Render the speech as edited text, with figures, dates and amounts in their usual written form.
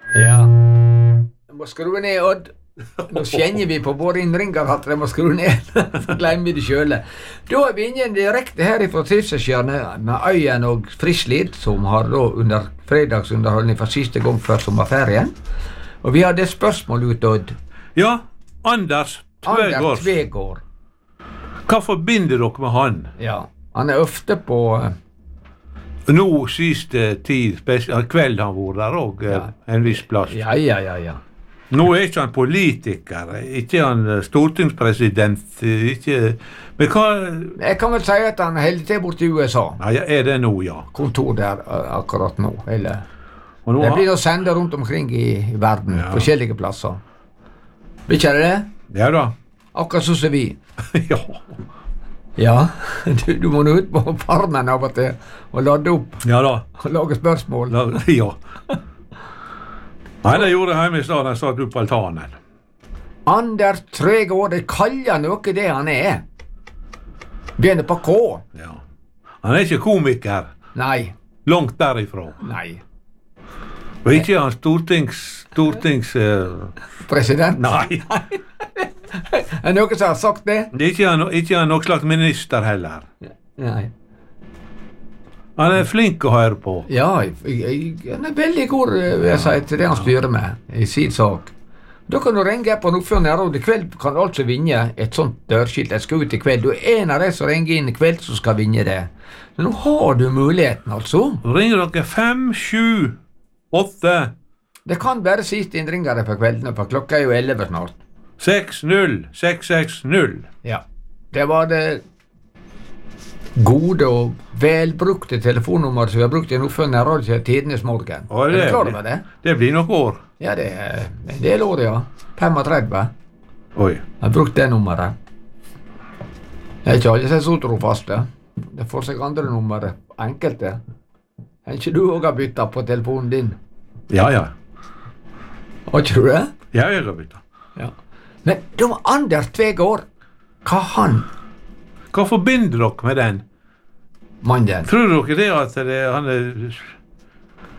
Ja. Jeg må skru ned, Odd. Nå kjenner vi på våre innringer at de må skru ned. Så glemmer vi det selv. Da er vi inne direkte her fra Trivselstjernet med Øyen og Frislid, som har da under fredagsunderholdning for siste gang før sommerferien. Og vi hadde et spørsmål ut, Odd. Ja, Anders Tvegård. Hva forbinder dere med han? Ja, han er ofte på... Nå siste tid, kveld han var der også, en viss plass. Ja. Nå er ikke han politiker, ikke han stortingspresident, ikke... Men hva... Jeg kan vel si at han holder til bort i USA. Ja, er det nå, ja. Kontor der akkurat nå, eller... Det blir å sende rundt omkring i verden, forskjellige plasser. Vet ikke det? Ja da. Akkurat så ser vi. Ja. Ja, du må nå ut på farmen av og til og lade opp. Ja da. Og lage spørsmål. Ja. Nei, det gjorde jeg hjemme i stedet, jeg satt opp på altanen. Anders Tvegård, det kaller noe det han er. Begynner på K. Ja. Han er ikke komiker. Nei. Langt derifra. Nei. Og ikke han President? Nei. Er noen som har sagt det? Det er ikke han noen slags minister heller. Nei. Han er flink å høre på. Ja, han er veldig god, vil jeg si, til det han styrer med i sin sak. Da kan du ringe på Nordfjord nærråd. I kveld kan du altså vinne et sånt dørskilt. Jeg skal ut i kveld. Du er en av de som ringer inn i kveld som skal vinne det. Så nå har du muligheten, altså. Ringer dere 5, 7, 8. Det kan være siste innringere for kvelden, for klokka er jo 11 snart. 6-0. Ja. Det var det gode og velbrukte telefonnummer som vi har brukt i Nordfjord nærråd til Tidenes morgen. Er du klar over det? Det blir nok år. Ja, det er en del år, ja. 35. Oi. Jeg har brukt det nummeret. Jeg er ikke alle som er så trofaste. Det får seg andre nummer, enkelte. Er ikke du også har byttet på telefonen din? Ja. Har ikke du det? Ja, jeg har byttet. Ja. Men da var Anders Tvegård, hva han? Hva forbinder dere med den? Mannen? Tror dere det at han er